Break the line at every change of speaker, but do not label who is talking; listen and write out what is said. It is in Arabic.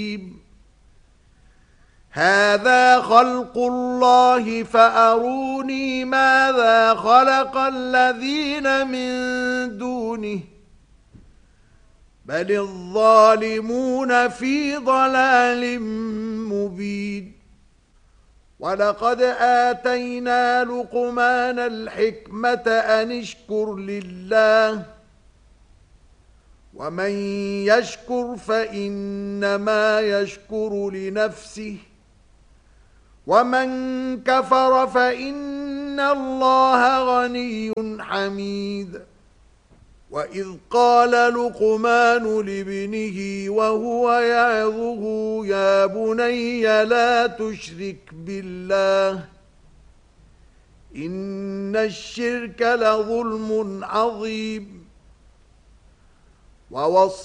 هذا خلق الله فأروني ماذا خلق الذين من دونه بل الظالمون في ضلال مبين ولقد آتينا لقمان الحكمة أن اشكر لله ومن يشكر فإنما يشكر لنفسه ومن كفر فإن الله غني حميد وإذ قال لقمان لابنه وهو يعظه يا بني لا تشرك بالله إن الشرك لظلم عظيم